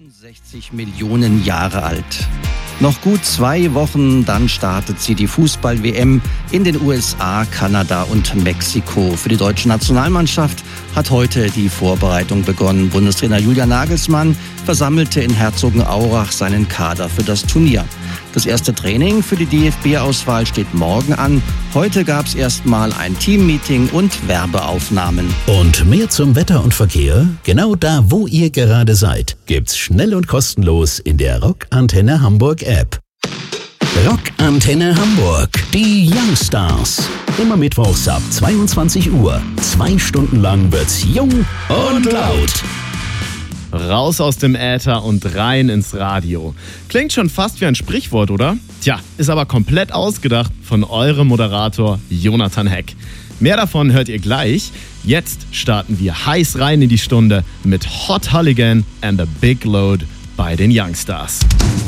65 Millionen Jahre alt. Noch gut 2 Wochen, dann startet sie die Fußball-WM in den USA, Kanada und Mexiko. Für die deutsche Nationalmannschaft hat heute die Vorbereitung begonnen. Bundestrainer Julian Nagelsmann versammelte in Herzogenaurach seinen Kader für das Turnier. Das erste Training für die DFB-Auswahl steht morgen an. Heute gab es erstmal ein Teammeeting und Werbeaufnahmen. Und mehr zum Wetter und Verkehr? Genau da, wo ihr gerade seid, gibt's schnell und kostenlos in der Rock Antenne Hamburg App. Rock Antenne Hamburg, die Youngstars. Immer mittwochs ab 22 Uhr. 2 Stunden lang wird's jung und laut. Raus aus dem Äther und rein ins Radio. Klingt schon fast wie ein Sprichwort, oder? Tja, ist aber komplett ausgedacht von eurem Moderator Jonathan Heck. Mehr davon hört ihr gleich. Jetzt starten wir heiß rein in die Stunde mit Hot Halligan and the Big Load bei den Youngstars.